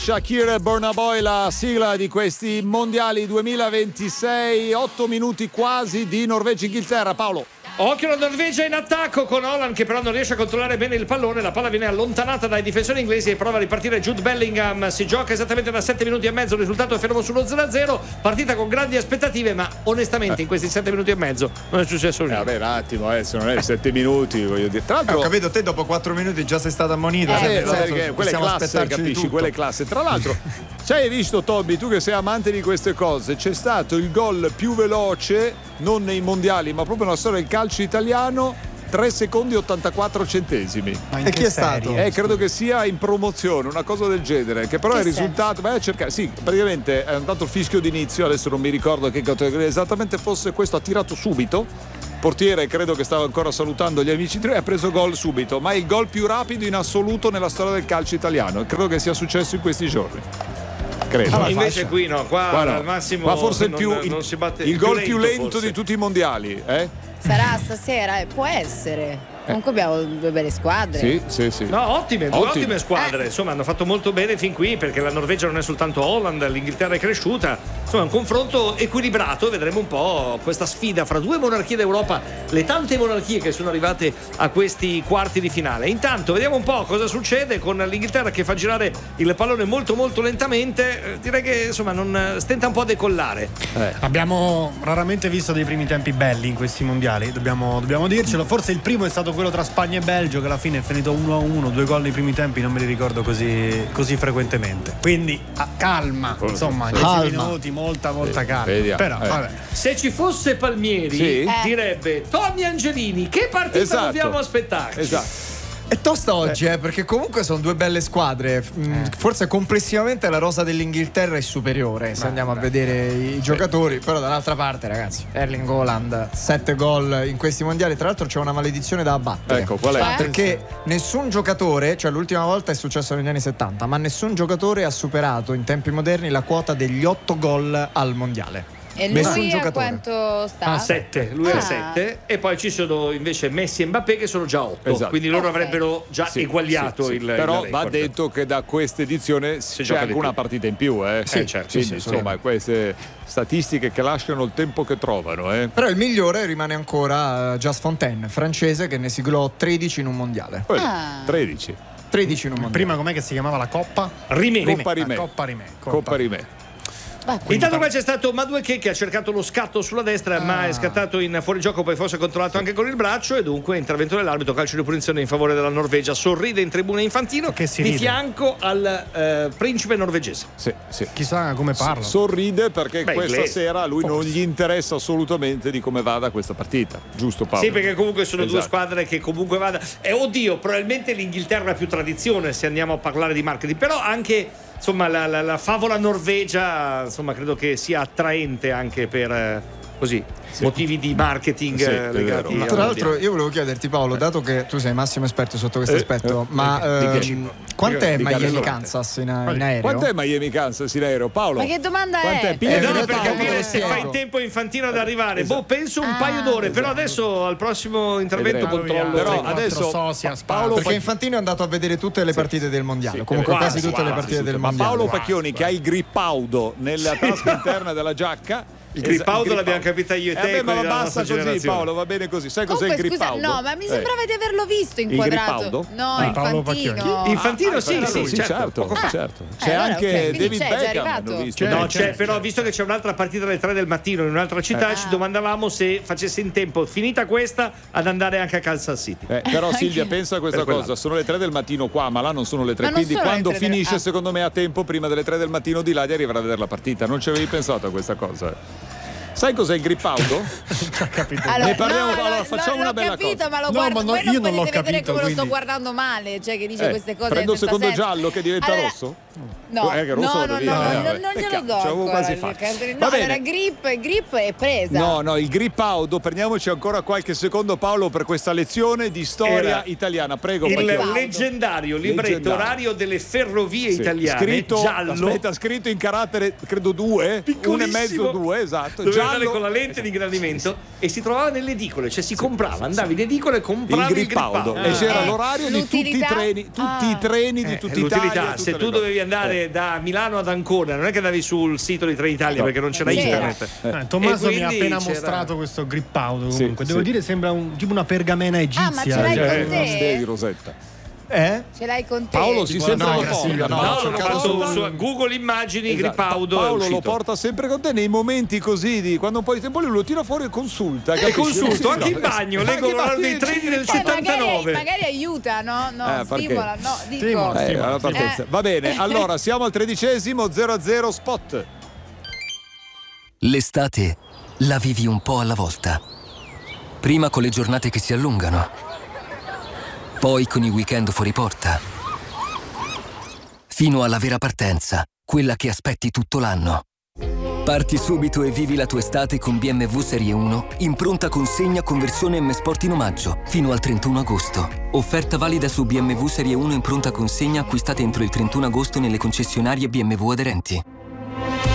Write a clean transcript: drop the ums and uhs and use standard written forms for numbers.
Shakira e Burna Boy, la sigla di questi mondiali 2026, 8 minuti quasi di Norvegia-Inghilterra. Paolo. Occhio la Norvegia in attacco con Haaland che però non riesce a controllare bene il pallone, la palla viene allontanata dai difensori inglesi e prova a ripartire Jude Bellingham. Si gioca esattamente da 7 minuti e mezzo, il risultato è fermo sullo 0-0, partita con grandi aspettative, ma onestamente in questi 7 minuti e mezzo non è successo niente. Vabbè, un attimo, se non è 7 minuti, voglio dire. Tra l'altro ho capito, te dopo 4 minuti già sei stato ammonito. Quelle classe, capisci, quelle classe. Tra l'altro, ci hai visto, Toby, tu che sei amante di queste cose, c'è stato il gol più veloce, non nei mondiali, ma proprio nella storia del calcio italiano, 3 secondi e 84 centesimi. E chi è stato? Credo che sia in promozione, una cosa del genere, che però è il risultato. Sì, praticamente è andato il fischio d'inizio, adesso non mi ricordo che categoria esattamente fosse, questo ha tirato subito. Portiere credo che stava ancora salutando gli amici e ha preso gol subito, ma è il gol più rapido in assoluto nella storia del calcio italiano, credo che sia successo in questi giorni. Credo. Invece qui no, qua al massimo, ma forse non si batte, il gol più lento forse di tutti i mondiali, Sarà stasera, può essere. Comunque abbiamo 2 belle squadre. Sì. No, ottime squadre. Insomma, hanno fatto molto bene fin qui, perché la Norvegia non è soltanto Holland, l'Inghilterra è cresciuta. Insomma, un confronto equilibrato. Vedremo un po' questa sfida fra 2 monarchie d'Europa, le tante monarchie che sono arrivate a questi quarti di finale. Intanto vediamo un po' cosa succede con l'Inghilterra che fa girare il pallone molto molto lentamente. Direi che insomma non stenta un po' a decollare. Abbiamo raramente visto dei primi tempi belli in questi mondiali, dobbiamo dircelo. Forse il primo è stato quello tra Spagna e Belgio, che alla fine è finito 1-1, 2 gol nei primi tempi, non me li ricordo così frequentemente. Quindi calma, insomma, 10 minuti, molta calma. Però vabbè. Se ci fosse Palmieri direbbe: Tony Angelini, che partita dobbiamo aspettare? Esatto. È tosta oggi, perché comunque sono 2 belle squadre. Forse complessivamente la rosa dell'Inghilterra è superiore, se andiamo a vedere i giocatori. Però dall'altra parte, ragazzi, Erling Haaland, 7 gol in questi mondiali. Tra l'altro c'è una maledizione da abbattere. Ecco, qual è? Perché nessun giocatore, cioè l'ultima volta è successo negli anni 70, ma nessun giocatore ha superato in tempi moderni la quota degli 8 gol al mondiale. E lui a quanto sta? 7, lui è 7 e poi ci sono invece Messi e Mbappé che sono già 8, esatto. Quindi loro avrebbero già eguagliato il però il va detto che da questa edizione c'è anche una partita in più, certo. Quindi insomma queste statistiche che lasciano il tempo che trovano, Però il migliore rimane ancora Just Fontaine, francese, che ne siglò 13 in un mondiale. 13 in un mondiale. Prima com'è che si chiamava la Coppa? Coppa Rimè. Intanto qua c'è stato Madueke che ha cercato lo scatto sulla destra, ma è scattato in fuorigioco, poi forse controllato anche con il braccio, e dunque intervento dell'arbitro, calcio di punizione in favore della Norvegia. Sorride in tribuna Infantino che si di ride fianco al principe norvegese. Sì. Chissà come parla. Sorride perché questa inglese. Sera a lui non gli interessa assolutamente di come vada questa partita, giusto Paolo? Sì, perché comunque sono 2 squadre che comunque vada. Probabilmente l'Inghilterra ha più tradizione se andiamo a parlare di marketing, però anche insomma la favola Norvegia, insomma, credo che sia attraente anche per motivi di marketing legati tra l'altro io volevo chiederti, Paolo, dato che tu sei massimo esperto sotto questo aspetto, quant'è Miami-Kansas in aereo? Quant'è Miami-Kansas in aereo, Paolo? Ma che domanda è? Per capire se fa in tempo Infantino ad arrivare. Penso un paio d'ore, però adesso al prossimo intervento controllo. Però adesso Paolo, perché Infantino è andato a vedere tutte le partite del mondiale, comunque quasi tutte le partite del mondiale. Ma Paolo Pacchioni, che ha il grippaudo nella tasca interna della giacca. Il gripaudo l'abbiamo capita io e te, ma basta così, Paolo, va bene così. Sai cos'è il gripaudo? No, ma mi sembrava di averlo visto inquadrato. No, Infantino sì, certo. C'è allora, anche David Beckham, hanno visto. No, c'è, però visto che c'è un'altra partita alle 3 del mattino in un'altra città, ci domandavamo se facesse in tempo, finita questa, ad andare anche a Kansas City. Però Silvia, pensa a questa cosa, sono le 3 del mattino qua, ma là non sono le 3, quindi quando finisce secondo me ha tempo prima delle 3 del mattino di là di arrivare a vedere la partita. Non ci avevi pensato a questa cosa? Sai cos'è il gripaudo? Non ho capito. Ne parliamo, facciamo una bella capito, cosa. Ma lo guardo, voi io non non l'ho potete vedere capito, come quindi lo sto guardando male, cioè che dice queste cose. Prendo il secondo senso. giallo che diventa rosso? No, rosso non glielo do. C'avevo quasi fatto. No, allora grip è presa. No, il gripaudo, prendiamoci ancora qualche secondo, Paolo, per questa lezione di storia italiana. Prego. Il leggendario libretto orario delle ferrovie italiane, scritto in carattere credo 2, 1,5, 2, esatto. Doveva andare con la lente di ingrandimento e si trovava nelle edicole, cioè si comprava, andavi in edicola e compravi il gripaudo. E c'era l'orario di tutti i treni di tutta Italia. Se tu dovevi andare da Milano ad Ancona, non è che andavi sul sito di Trenitalia perché non c'era internet. Tommaso E mi ha quindi appena c'era- mostrato questo grip auto. Sì, Comunque, devo sì. dire, sembra tipo una pergamena egizia. ma ce l'hai con Non te? stevi, Rosetta. Ce l'hai con te? Paolo si sente no, un po'. Silvia, no, No, ho l'ho cercato fatto solo- su Google Immagini, Esatto. Gripaudo. Paolo lo porta sempre con te nei momenti così di quando un po' di tempo lui lo tira fuori e consulta. E capisci? consulto anche in Sì, bagno, sì. leggo Anche l'orario dei in treni del bagno. 79. Magari aiuta, no? No, perché? stimola, no, dico. Stimola. Alla partenza. Va bene, allora siamo al 13esimo 0-0 spot. L'estate la vivi un po' alla volta. Prima con le giornate che si allungano, poi con i weekend fuori porta, fino alla vera partenza, quella che aspetti tutto l'anno. Parti subito e vivi la tua estate con BMW Serie 1 in pronta consegna con versione M Sport in omaggio fino al 31 agosto. Offerta valida su BMW Serie 1 in pronta consegna acquistate entro il 31 agosto nelle concessionarie BMW aderenti.